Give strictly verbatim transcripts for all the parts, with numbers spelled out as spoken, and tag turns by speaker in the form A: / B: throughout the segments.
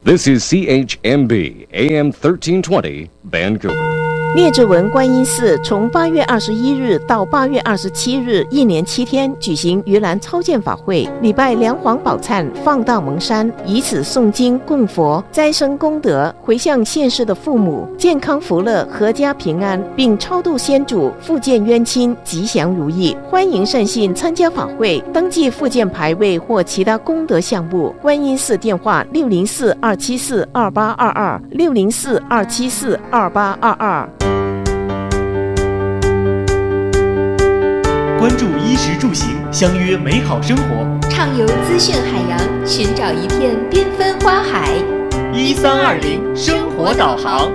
A: This is C H M B A M thirteen twenty Vancouver。
B: 列治文观音寺从八月二十一日到八月二十七日，一连七天举行盂兰超荐法会，礼拜梁皇宝忏，放荡蒙山，以此诵经供佛，斋生功德，回向现世的父母健康福乐，阖家平安，并超度先祖，复健冤亲，吉祥如意。欢迎善信参加法会，登记复健牌位或其他功德项目。观音寺电话六零四二七四二八二二六零四二七四二八二二。
C: 关注衣食住行，相约美好生活，
D: 畅游资讯海洋，寻找一片缤纷花海。
C: 一三二零生活导航。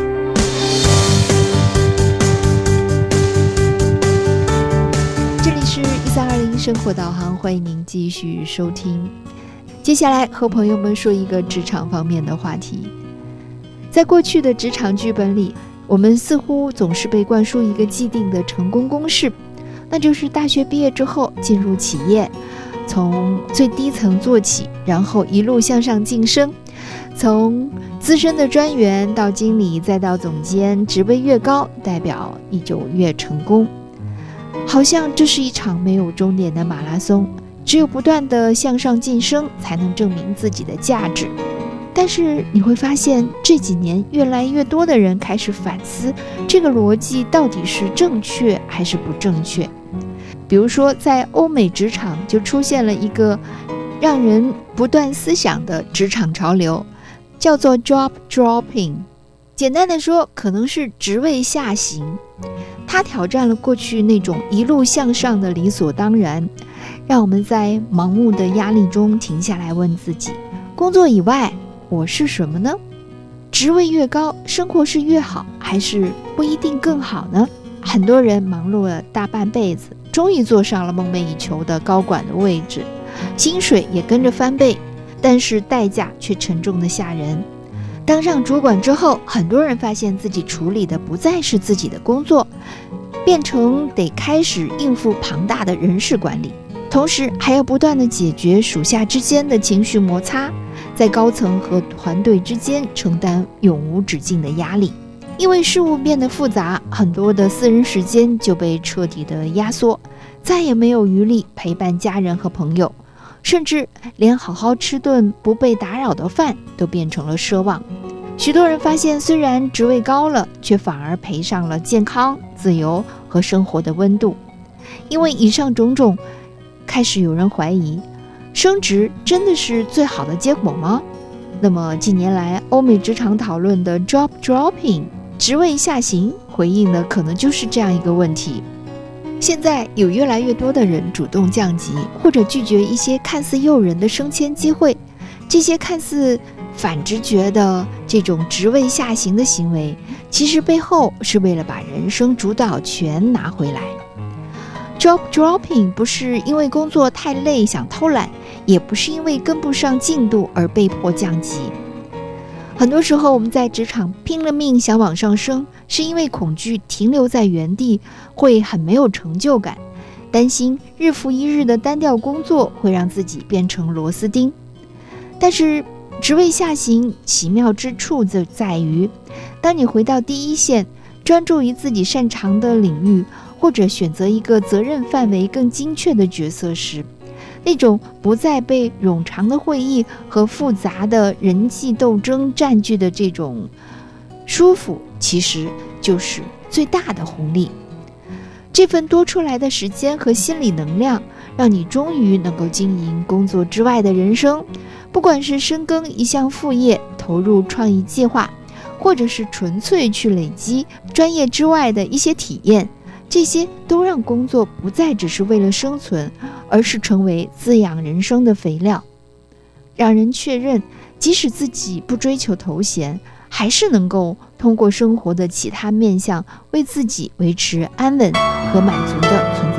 E: 这里是一三二零生活导航，欢迎您继续收听。接下来和朋友们说一个职场方面的话题。在过去的职场剧本里，我们似乎总是被灌输一个既定的成功公式，那就是大学毕业之后进入企业，从最低层做起，然后一路向上晋升，从资深的专员到经理再到总监，职位越高代表你就越成功。好像这是一场没有终点的马拉松，只有不断的向上晋升才能证明自己的价值。但是你会发现，这几年越来越多的人开始反思，这个逻辑到底是正确还是不正确。比如说在欧美职场就出现了一个让人不断思想的职场潮流，叫做 job dropping。 简单的说，可能是职位下行。它挑战了过去那种一路向上的理所当然，让我们在盲目的压力中停下来问自己，工作以外我是什么呢？职位越高，生活是越好，还是不一定更好呢？很多人忙碌了大半辈子，终于坐上了梦寐以求的高管的位置，薪水也跟着翻倍，但是代价却沉重的吓人。当上主管之后，很多人发现自己处理的不再是自己的工作，变成得开始应付庞大的人事管理，同时还要不断的解决属下之间的情绪摩擦，在高层和团队之间承担永无止境的压力。因为事物变得复杂，很多的私人时间就被彻底的压缩，再也没有余力陪伴家人和朋友，甚至连好好吃顿不被打扰的饭都变成了奢望。许多人发现，虽然职位高了，却反而赔上了健康、自由和生活的温度。因为以上种种，开始有人怀疑，升职真的是最好的结果吗？那么近年来欧美职场讨论的 job dropping 职位下行，回应的可能就是这样一个问题。现在有越来越多的人主动降级，或者拒绝一些看似诱人的升迁机会。这些看似反直觉的这种职位下行的行为，其实背后是为了把人生主导权拿回来。Job dropping 不是因为工作太累想偷懒，也不是因为跟不上进度而被迫降级。很多时候我们在职场拼了命想往上升，是因为恐惧停留在原地会很没有成就感，担心日复一日的单调工作会让自己变成螺丝钉。但是职位下行奇妙之处就在于，当你回到第一线，专注于自己擅长的领域，或者选择一个责任范围更精确的角色时，那种不再被冗长的会议和复杂的人际斗争占据的这种舒服，其实就是最大的红利。这份多出来的时间和心理能量，让你终于能够经营工作之外的人生，不管是深耕一项副业，投入创意计划，或者是纯粹去累积专业之外的一些体验，这些都让工作不再只是为了生存，而是成为滋养人生的肥料，让人确认即使自己不追求头衔，还是能够通过生活的其他面向为自己维持安稳和满足的存